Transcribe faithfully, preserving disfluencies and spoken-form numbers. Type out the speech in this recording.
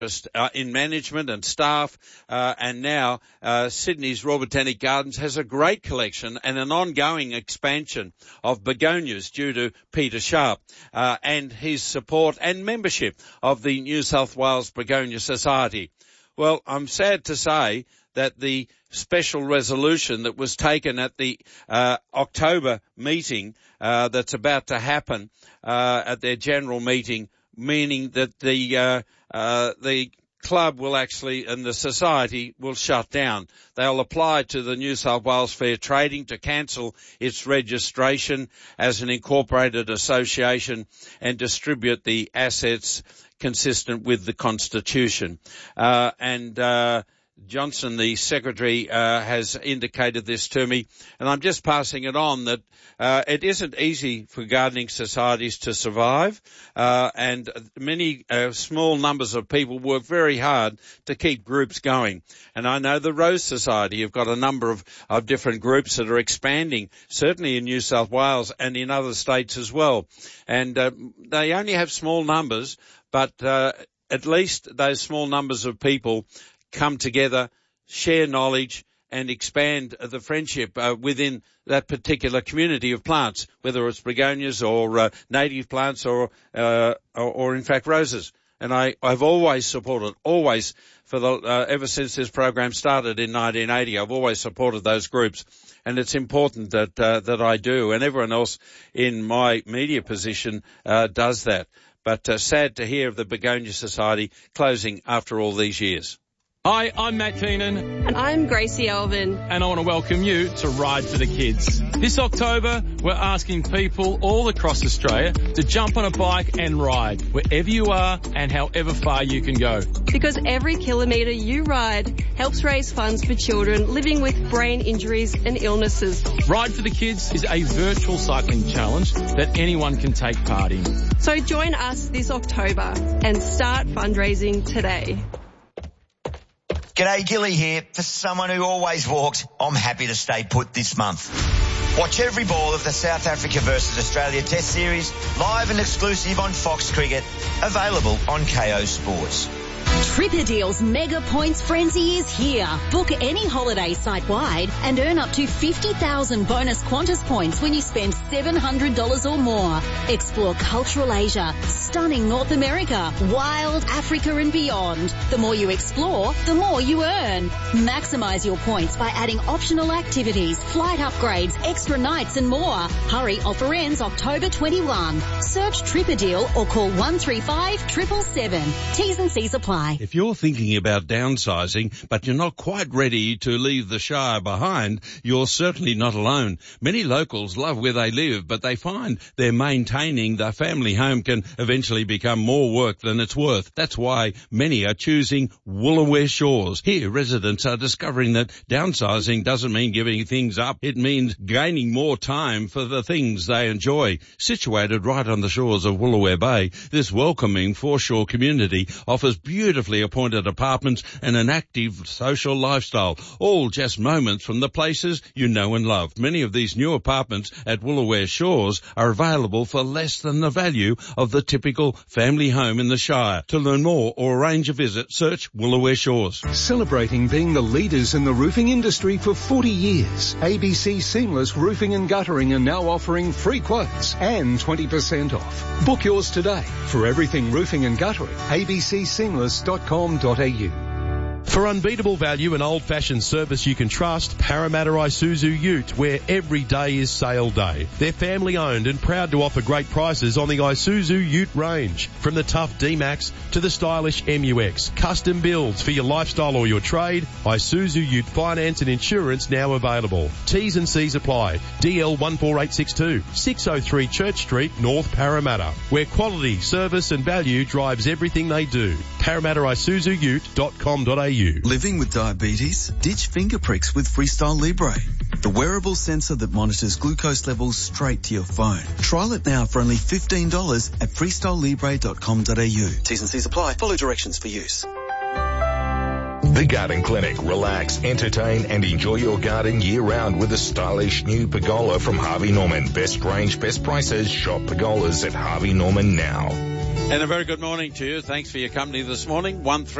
Uh, in management and staff, uh, and now uh, Sydney's Royal Botanic Gardens has a great collection and an ongoing expansion of begonias due to Peter Sharp uh, and his support and membership of the New South Wales Begonia Society. Well, I'm sad to say that the special resolution that was taken at the uh, October meeting uh, that's about to happen uh, at their general meeting, meaning that the uh, uh, the club will actually and the society will shut down. They'll apply to the New South Wales Fair Trading to cancel its registration as an incorporated association and distribute the assets consistent with the Constitution. Uh, and uh, Johnson, the secretary, uh, has indicated this to me, and I'm just passing it on that uh, it isn't easy for gardening societies to survive, uh, and many uh, small numbers of people work very hard to keep groups going. And I know the Rose Society have got a number of, of different groups that are expanding, certainly in New South Wales and in other states as well. And uh, they only have small numbers, but uh, at least those small numbers of people come together, share knowledge, and expand the friendship uh, within that particular community of plants, whether it's begonias or uh, native plants or, uh, or, or in fact roses. And I, I've always supported, always for the uh, ever since this program started in nineteen eighty, I've always supported those groups, and it's important that uh, that I do, and everyone else in my media position uh, does that. But uh, sad to hear of the Begonia Society closing after all these years. Hi, I'm Matt Keenan. And I'm Gracie Elvin. And I want to welcome you to Ride for the Kids. This October, we're asking people all across Australia to jump on a bike and ride wherever you are and however far you can go. Because every kilometre you ride helps raise funds for children living with brain injuries and illnesses. Ride for the Kids is a virtual cycling challenge that anyone can take part in. So join us this October and start fundraising today. G'day, Gilly here. For someone who always walked, I'm happy to stay put this month. Watch every ball of the South Africa versus Australia Test Series live and exclusive on Fox Cricket, available on K O Sports. Tripadeal's Mega Points Frenzy is here. Book any holiday site-wide and earn up to fifty thousand bonus Qantas points when you spend seven hundred dollars or more. Explore cultural Asia, stunning North America, wild Africa and beyond. The more you explore, the more you earn. Maximise your points by adding optional activities, flight upgrades, extra nights and more. Hurry, offer ends October twenty-first. Search Tripadeal or call one three five, seven seven seven. T's and C's apply. If you're thinking about downsizing, but you're not quite ready to leave the Shire behind, you're certainly not alone. Many locals love where they live, but they find they're maintaining their family home can eventually become more work than it's worth. That's why many are choosing Woolooware Shores. Here, residents are discovering that downsizing doesn't mean giving things up. It means gaining more time for the things they enjoy. Situated right on the shores of Woolooware Bay, this welcoming foreshore community offers beautiful beautifully appointed apartments and an active social lifestyle, all just moments from the places you know and love. Many of these new apartments at Woolooware Shores are available for less than the value of the typical family home in the Shire. To learn more or arrange a visit, search Woolooware Shores. Celebrating being the leaders in the roofing industry for forty years, A B C Seamless Roofing and Guttering are now offering free quotes and twenty percent off. Book yours today. For everything roofing and guttering, a b c seamless dot com dot a u. For unbeatable value and old-fashioned service you can trust, Parramatta Isuzu Ute, where every day is sale day. They're family-owned and proud to offer great prices on the Isuzu Ute range. From the tough D-Max to the stylish M U X. Custom builds for your lifestyle or your trade. Isuzu Ute finance and insurance now available. T's and C's apply. D L one four eight six two, six oh three Church Street, North Parramatta, where quality, service and value drives everything they do. Parramatta Isuzu Ute dot com dot a u. Living with diabetes? Ditch finger pricks with Freestyle Libre, the wearable sensor that monitors glucose levels straight to your phone. Trial it now for only fifteen dollars at freestyle libre dot com dot a u. T's and C's apply. Follow directions for use. The Garden Clinic. Relax, entertain and enjoy your garden year-round with a stylish new pergola from Harvey Norman. Best range, best prices. Shop pergolas at Harvey Norman now. And a very good morning to you. Thanks for your company this morning. One three